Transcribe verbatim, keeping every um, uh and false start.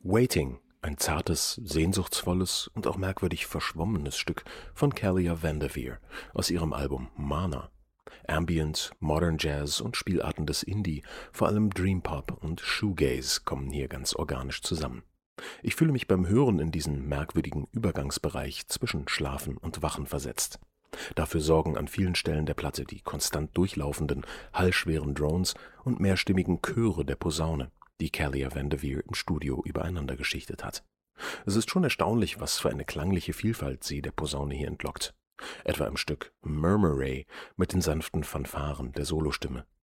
Waiting, ein zartes, sehnsuchtsvolles und auch merkwürdig verschwommenes Stück von Kelia Vanderveer aus ihrem Album Mana. Ambient, Modern Jazz und Spielarten des Indie, vor allem Dream Pop und Shoegaze kommen hier ganz organisch zusammen. Ich fühle mich beim Hören in diesen merkwürdigen Übergangsbereich zwischen Schlafen und Wachen versetzt. Dafür sorgen an vielen Stellen der Platte die konstant durchlaufenden, hallschweren Drones und mehrstimmigen Chöre der Posaune, die Kelia Vanderveer im Studio übereinander geschichtet hat. Es ist schon erstaunlich, was für eine klangliche Vielfalt sie der Posaune hier entlockt. Etwa im Stück Murmuray mit den sanften Fanfaren der Solostimme